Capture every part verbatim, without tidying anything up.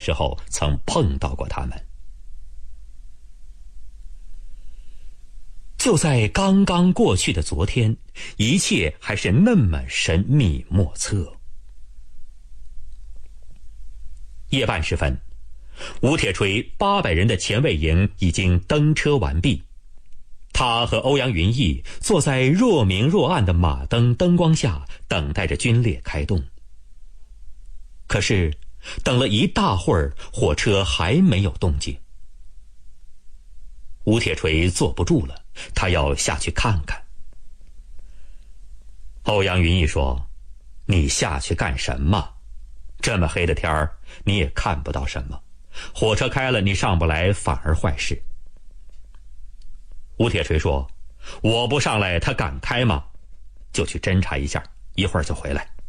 时候曾碰到过他们。就在刚刚过去的昨天，一切还是那么神秘莫测。夜半时分，吴铁锤八百人的前卫营已经登车完毕，他和欧阳云逸坐在若明若暗的马灯灯光下，等待着军列开动。可是等了一大会儿，火车还没有动静。吴铁锤坐不住了，他要下去看看。欧阳云逸说：“你下去干什么？这么黑的天儿，你也看不到什么。火车开了，你上不来反而坏事。”吴铁锤说：“我不上来，他敢开吗？就去侦查一下，一会儿就回来。”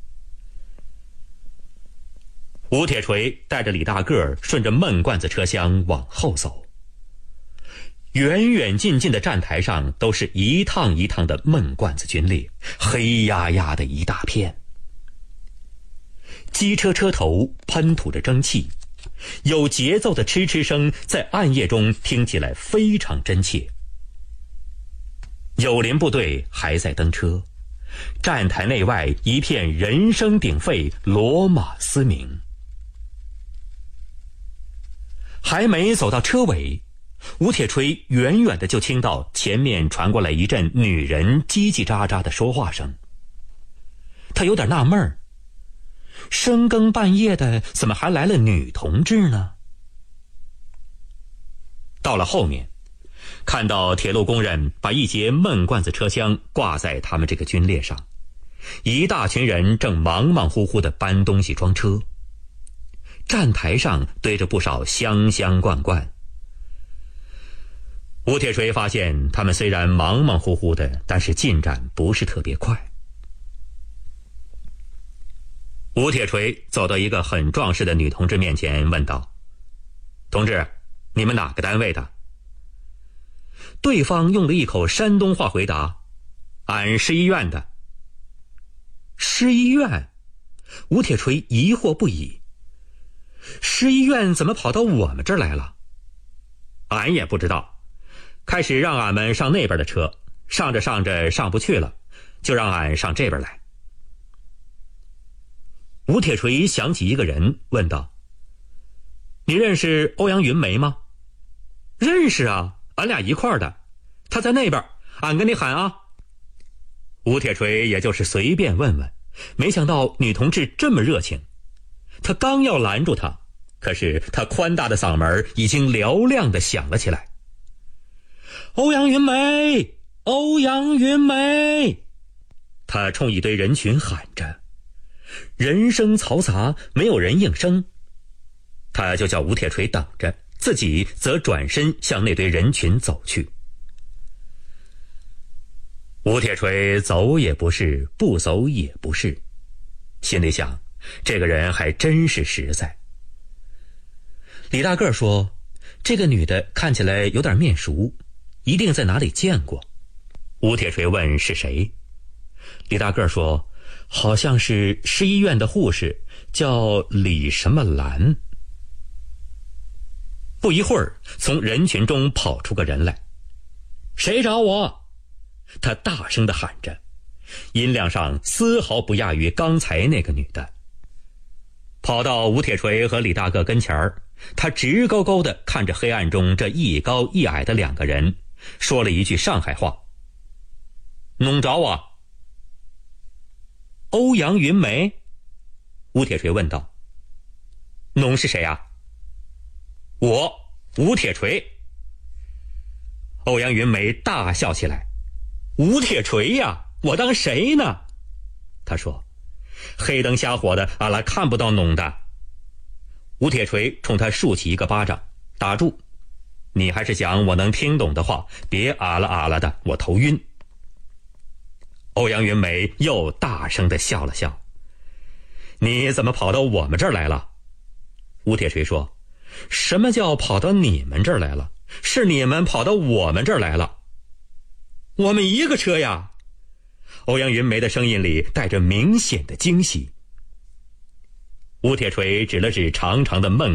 吴铁锤带着李大个顺着闷罐子车厢往后走。远远近近的站台上都是一趟一趟的闷罐子军列，黑压压的一大片。机车车头喷吐着蒸汽，有节奏的嗤嗤声在暗夜中听起来非常真切。友邻部队还在登车，站台内外一片人声鼎沸，骡马嘶鸣。还没走到车尾，吴铁锤远远的就听到前面传过来一阵女人叽叽喳喳的说话声。他有点纳闷儿，深更半夜的怎么还来了女同志呢？到了后面，看到铁路工人把一节闷罐子车厢挂在他们这个军列上，一大群人正忙忙乎乎地搬东西装车。站台上堆着不少箱箱罐罐。吴铁锤发现他们虽然忙忙乎乎的，但是进展不是特别快。吴铁锤走到一个很壮实的女同志面前，问道：“同志，你们哪个单位的？”对方用了一口山东话回答：“俺市医院的。”市医院？吴铁锤疑惑不已。市医院怎么跑到我们这儿来了？俺也不知道，开始让俺们上那边的车，上着上着上不去了，就让俺上这边来。吴铁锤想起一个人，问道：“你认识欧阳云梅吗？”“认识啊，俺俩一块儿的，他在那边，俺跟你喊啊。”吴铁锤也就是随便问问，没想到女同志这么热情。他刚要拦住他，可是他宽大的嗓门已经嘹亮地响了起来：“欧阳云梅，欧阳云梅！”他冲一堆人群喊着，人声嘈杂，没有人应声。他就叫吴铁锤等着，自己则转身向那堆人群走去。吴铁锤走也不是，不走也不是，心里想，这个人还真是实在。李大个说：“这个女的看起来有点面熟，一定在哪里见过。”吴铁锤问是谁，李大个说：“好像是市医院的护士，叫李什么兰。”不一会儿，从人群中跑出个人来：“谁找我？”他大声地喊着，音量上丝毫不亚于刚才那个女的。跑到吴铁锤和李大个跟前儿，他直勾勾地看着黑暗中这一高一矮的两个人，说了一句上海话：“弄着我。”“欧阳云梅？”吴铁锤问道。“侬是谁啊？”“我，吴铁锤。”欧阳云梅大笑起来：“吴铁锤呀，我当谁呢？”他说：“黑灯瞎火的，俺拉看不到侬的。”吴铁锤冲他竖起一个巴掌：“打住！你还是讲我能听懂的话，别啊啦啊啦的，我头晕。”欧阳云梅又大声地笑了笑：“你怎么跑到我们这儿来了？”吴铁锤说：“什么叫跑到你们这儿来了？是你们跑到我们这儿来了。”“我们一个车呀！”欧阳云梅的声音里带着明显的惊喜。吴铁锤指了指长长的闷